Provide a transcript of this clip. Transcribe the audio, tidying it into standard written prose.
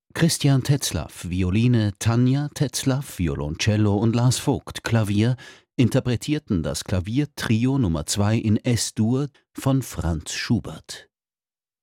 Christian Tetzlaff, Violine, Tanja Tetzlaff, Violoncello und Lars Vogt, Klavier, interpretierten das Klaviertrio Nummer 2 in Es-Dur von Franz Schubert.